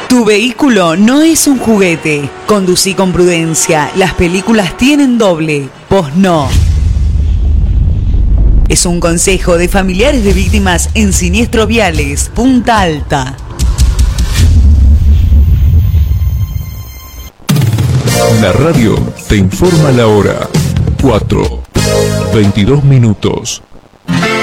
Tu vehículo no es un juguete. Conducí con prudencia. Las películas tienen doble. Vos no. Es un consejo de familiares de víctimas en siniestros viales. Punta Alta. La radio te informa la hora. 4:22.